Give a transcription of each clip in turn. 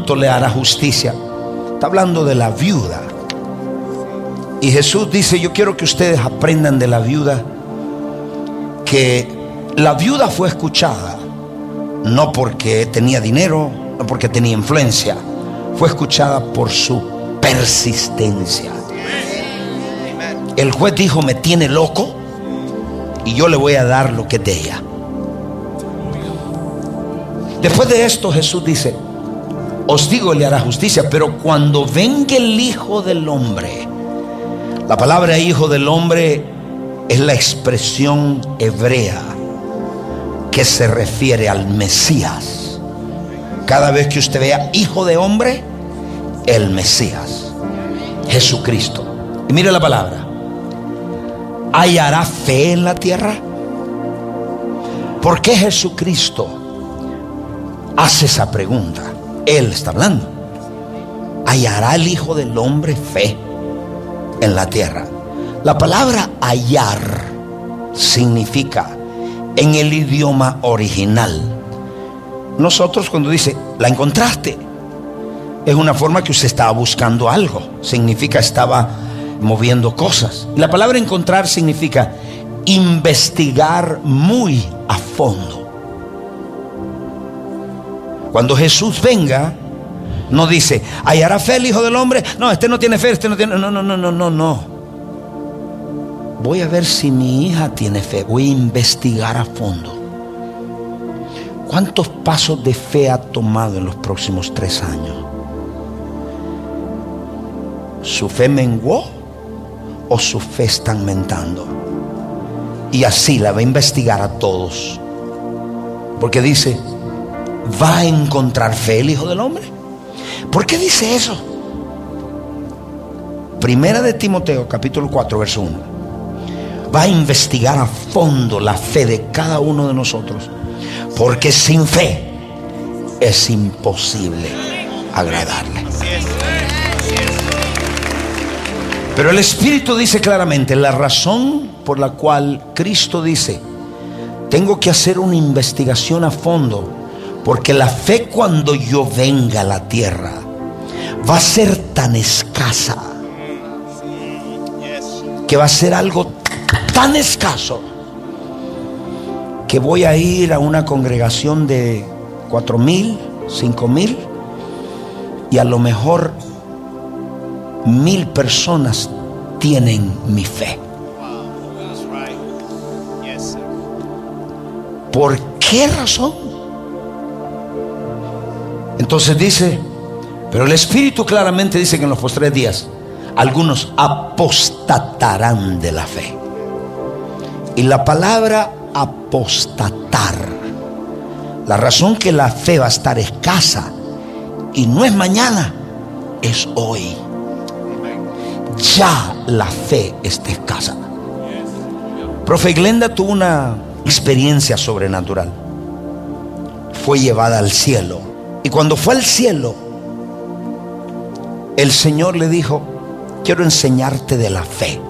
justo le hará justicia. Está hablando de la viuda. Y Jesús dice: yo quiero que ustedes aprendan de la viuda, que la viuda fue escuchada, no porque tenía dinero, no porque tenía influencia. Fue escuchada por su persistencia. El juez dijo: me tiene loco y yo le voy a dar lo que es de ella. Después de esto Jesús dice: os digo, le hará justicia, pero cuando venga el Hijo del Hombre. La palabra Hijo del Hombre es la expresión hebrea que se refiere al Mesías. Cada vez que usted vea Hijo de Hombre, el Mesías, Jesucristo. Y mire la palabra: ¿hallará fe en la tierra? ¿Por qué Jesucristo hace esa pregunta? Él está hablando. ¿Hallará el Hijo del Hombre fe en la tierra? La palabra hallar significa, en el idioma original, nosotros cuando dice la encontraste, es una forma que usted estaba buscando algo. Significa estaba moviendo cosas. Y la palabra encontrar significa investigar muy a fondo. Cuando Jesús venga, no dice: hallará fe el Hijo del Hombre. No, este no tiene fe, este no tiene. No. Voy a ver si mi hija tiene fe. Voy a investigar a fondo. ¿Cuántos pasos de fe ha tomado en los próximos 3 años? ¿Su fe menguó o su fe está aumentando? Y así la va a investigar a todos. Porque dice: ¿va a encontrar fe el Hijo del Hombre? ¿Por qué dice eso? Primera de Timoteo, capítulo 4, verso 1. Va a investigar a fondo la fe de cada uno de nosotros, porque sin fe es imposible agradarle. Pero el Espíritu dice claramente la razón por la cual Cristo dice: tengo que hacer una investigación a fondo, porque la fe cuando yo venga a la tierra va a ser tan escasa, que va a ser algo tan escaso, que voy a ir a una congregación de 4,000, 5,000, y a lo mejor 1,000 personas tienen mi fe. ¿Por qué razón? Entonces dice: pero el Espíritu claramente dice que en los postreros días algunos apostatarán de la fe. Y la palabra apostatar, la razón que la fe va a estar escasa, y no es mañana, es hoy. Ya la fe está escasa. Profe Glenda tuvo una experiencia sobrenatural. Fue llevada al cielo. Y cuando fue al cielo, el Señor le dijo: quiero enseñarte de la fe.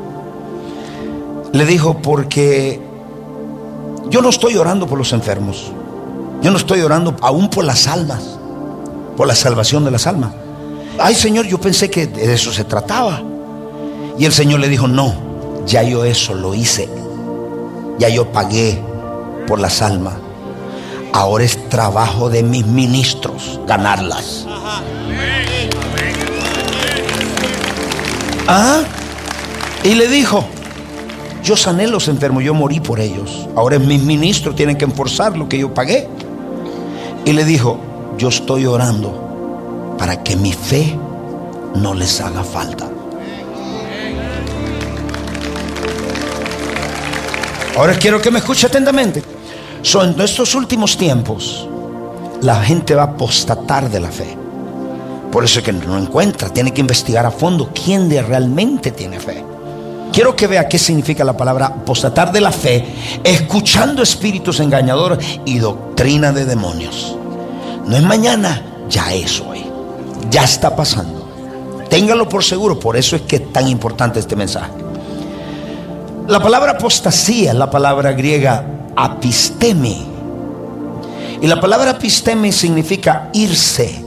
Le dijo: porque yo no estoy orando por los enfermos, yo no estoy orando aún por las almas, por la salvación de las almas. Ay, Señor, yo pensé que de eso se trataba. Y el Señor le dijo: no, ya yo eso lo hice, ya yo pagué por las almas. Ahora es trabajo de mis ministros ganarlas. Y le dijo: yo sané los enfermos, yo morí por ellos. Ahora mis ministros tienen que enforzar lo que yo pagué. Y le dijo: yo estoy orando para que mi fe no les haga falta. Ahora quiero que me escuche atentamente. En estos últimos tiempos la gente va a apostatar de la fe. Por eso es que no encuentra, tiene que investigar a fondo quién realmente tiene fe. Quiero que vea qué significa la palabra apostatar de la fe, escuchando espíritus engañadores y doctrina de demonios. No es mañana, ya es hoy, ya está pasando. Téngalo por seguro. Por eso es que es tan importante este mensaje. La palabra apostasía es la palabra griega apistemi. Y la palabra apistemi significa irse,